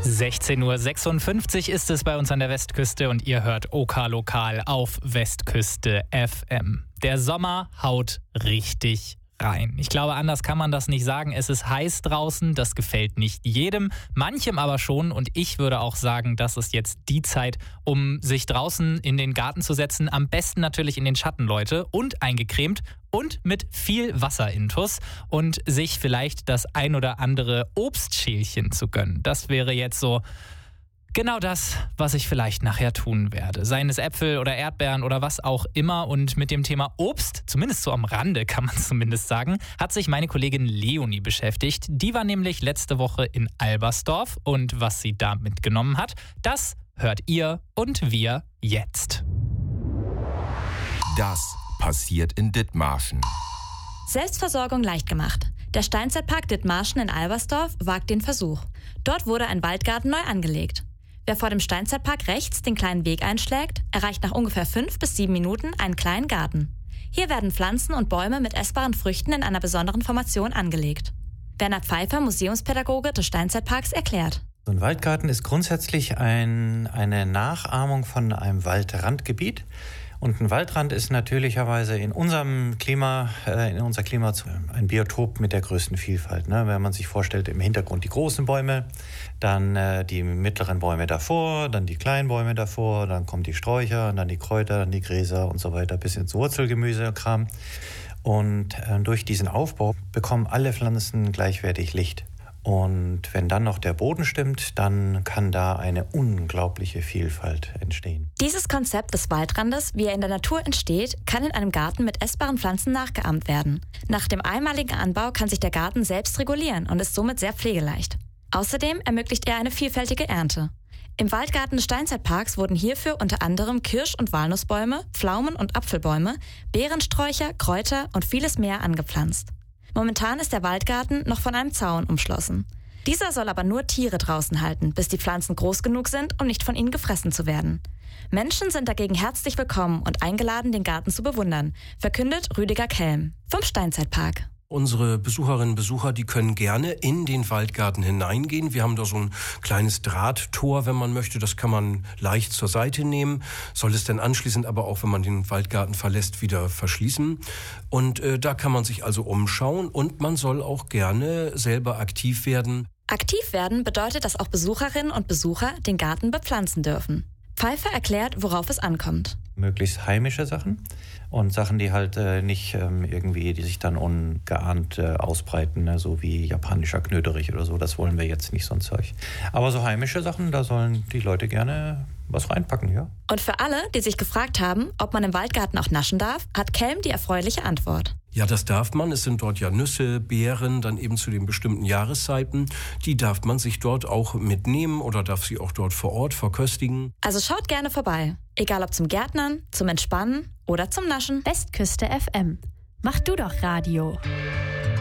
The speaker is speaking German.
16:56 Uhr ist es bei uns an der Westküste und ihr hört OK Lokal auf Westküste FM. Der Sommer haut richtig rein. Ich glaube, anders kann man das nicht sagen. Es ist heiß draußen, das gefällt nicht jedem, manchem aber schon. Und ich würde auch sagen, das ist jetzt die Zeit, um sich draußen in den Garten zu setzen. Am besten natürlich in den Schatten, Leute, und eingecremt und mit viel Wasserintus und sich vielleicht das ein oder andere Obstschälchen zu gönnen. Das wäre jetzt so genau das, was ich vielleicht nachher tun werde. Seien es Äpfel oder Erdbeeren oder was auch immer. Und mit dem Thema Obst, zumindest so am Rande kann man zumindest sagen, hat sich meine Kollegin Leonie beschäftigt. Die war nämlich letzte Woche in Albersdorf und was sie da mitgenommen hat, das hört ihr und wir jetzt. Das passiert in Dithmarschen. Selbstversorgung leicht gemacht. Der Steinzeitpark Dithmarschen in Albersdorf wagt den Versuch. Dort wurde ein Waldgarten neu angelegt. Wer vor dem Steinzeitpark rechts den kleinen Weg einschlägt, erreicht nach ungefähr 5 bis 7 Minuten einen kleinen Garten. Hier werden Pflanzen und Bäume mit essbaren Früchten in einer besonderen Formation angelegt. Werner Pfeiffer, Museumspädagoge des Steinzeitparks, erklärt. So ein Waldgarten ist grundsätzlich eine Nachahmung von einem Waldrandgebiet. Und ein Waldrand ist natürlicherweise in unser Klima ein Biotop mit der größten Vielfalt. Ne? Wenn man sich vorstellt, im Hintergrund die großen Bäume, dann die mittleren Bäume davor, dann die kleinen Bäume davor, dann kommen die Sträucher, dann die Kräuter, dann die Gräser und so weiter, bis ins Wurzelgemüsekram. Und durch diesen Aufbau bekommen alle Pflanzen gleichwertig Licht. Und wenn dann noch der Boden stimmt, dann kann da eine unglaubliche Vielfalt entstehen. Dieses Konzept des Waldrandes, wie er in der Natur entsteht, kann in einem Garten mit essbaren Pflanzen nachgeahmt werden. Nach dem einmaligen Anbau kann sich der Garten selbst regulieren und ist somit sehr pflegeleicht. Außerdem ermöglicht er eine vielfältige Ernte. Im Waldgarten des Steinzeitparks wurden hierfür unter anderem Kirsch- und Walnussbäume, Pflaumen- und Apfelbäume, Beerensträucher, Kräuter und vieles mehr angepflanzt. Momentan ist der Waldgarten noch von einem Zaun umschlossen. Dieser soll aber nur Tiere draußen halten, bis die Pflanzen groß genug sind, um nicht von ihnen gefressen zu werden. Menschen sind dagegen herzlich willkommen und eingeladen, den Garten zu bewundern, verkündet Rüdiger Kelm vom Steinzeitpark. Unsere Besucherinnen und Besucher, die können gerne in den Waldgarten hineingehen. Wir haben da so ein kleines Drahttor, wenn man möchte. Das kann man leicht zur Seite nehmen. Soll es dann anschließend aber auch, wenn man den Waldgarten verlässt, wieder verschließen. Und da kann man sich also umschauen und man soll auch gerne selber aktiv werden. Aktiv werden bedeutet, dass auch Besucherinnen und Besucher den Garten bepflanzen dürfen. Pfeiffer erklärt, worauf es ankommt. Möglichst heimische Sachen und Sachen, die halt nicht irgendwie, die sich dann ungeahnt ausbreiten, ne? So wie japanischer Knöterich oder so. Das wollen wir jetzt nicht, so ein Zeug. Aber so heimische Sachen, da sollen die Leute gerne was reinpacken, ja. Und für alle, die sich gefragt haben, ob man im Waldgarten auch naschen darf, hat Kelm die erfreuliche Antwort. Ja, das darf man. Es sind dort ja Nüsse, Beeren, dann eben zu den bestimmten Jahreszeiten. Die darf man sich dort auch mitnehmen oder darf sie auch dort vor Ort verköstigen. Also schaut gerne vorbei. Egal ob zum Gärtnern, zum Entspannen oder zum Naschen. Westküste FM. Mach du doch Radio.